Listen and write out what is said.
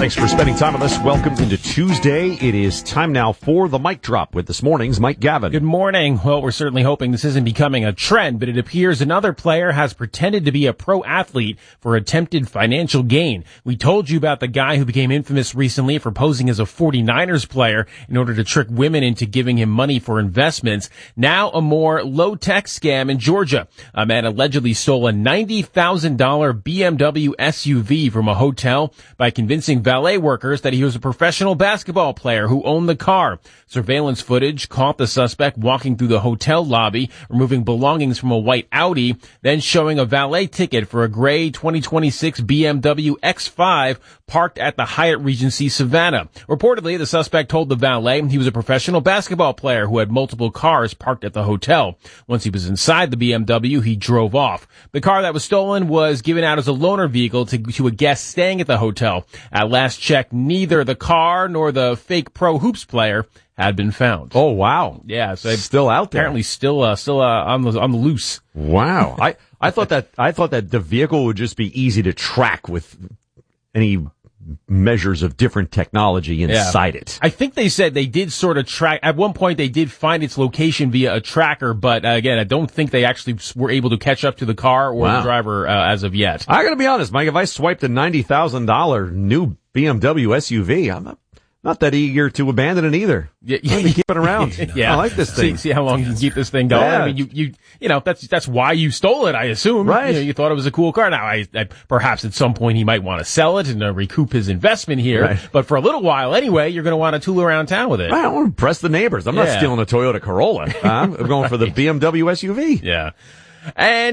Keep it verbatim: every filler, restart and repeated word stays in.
Thanks for spending time with us. Welcome into Tuesday. It is time now for the Mic Drop with this morning's Mike Gavin. Good morning. Well, we're certainly hoping this isn't becoming a trend, but it appears another player has pretended to be a pro athlete for attempted financial gain. We told you about the guy who became infamous recently for posing as a forty-niners player in order to trick women into giving him money for investments. Now a more low-tech scam in Georgia. A man allegedly stole a ninety thousand dollars B M W S U V from a hotel by convincing valet workers that he was a professional basketball player who owned the car. Surveillance footage caught the suspect walking through the hotel lobby, removing belongings from a white Audi, then showing a valet ticket for a gray twenty twenty-six B M W X five parked at the Hyatt Regency Savannah. Reportedly, the suspect told the valet he was a professional basketball player who had multiple cars parked at the hotel. Once he was inside the B M W, he drove off. The car that was stolen was given out as a loaner vehicle to, to a guest staying at the hotel. At last check, neither the car nor the fake pro hoops player had been found. Oh, wow. Yeah, so still out there. Apparently still uh, still uh, on the on the loose. Wow. I, I thought that I thought that the vehicle would just be easy to track with any measures of different technology inside yeah. it. I think they said they did sort of track, at one point they did find its location via a tracker, but uh, again, I don't think they actually were able to catch up to the car or wow. the driver uh, as of yet. I gotta be honest, Mike, if I swiped a ninety thousand dollars new B M W S U V, I'm not, not that eager to abandon it either. Yeah, Let me keep it around. yeah. I like this thing. See, see how long you can keep this thing going. Yeah. I mean, you, you, you know, that's, that's why you stole it, I assume. Right. You know, you thought it was a cool car. Now, I, I perhaps at some point he might want to sell it and uh, recoup his investment here. Right. But for a little while anyway, you're going to want to tool around town with it. I don't want to impress the neighbors. I'm yeah. not stealing a Toyota Corolla. I'm going for the B M W S U V. Yeah. And